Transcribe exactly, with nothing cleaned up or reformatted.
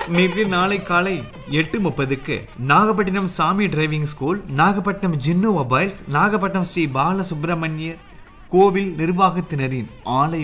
நேற்று நாளை காலை எட்டு முப்பதுக்கு நாகப்பட்டினம் சாமி டிரைவிங் ஸ்கூல், நாகப்பட்டினம் ஜின்னு மொபைல்ஸ், நாகப்பட்டினம் ஸ்ரீ பாலசுப்ரமணிய கோவில் நிர்வாகத்தினரின் ஆலய